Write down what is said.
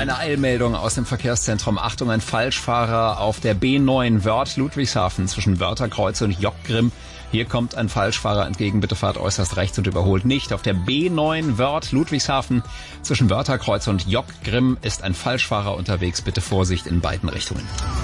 Eine Eilmeldung aus dem Verkehrszentrum. Achtung, ein Falschfahrer auf der B9 Wörth Ludwigshafen zwischen Wörtherkreuz und Jockgrimm. Hier kommt ein Falschfahrer entgegen. Bitte fahrt äußerst rechts und überholt nicht. Auf der B9 Wörth Ludwigshafen zwischen Wörtherkreuz und Jockgrimm ist ein Falschfahrer unterwegs. Bitte Vorsicht in beiden Richtungen.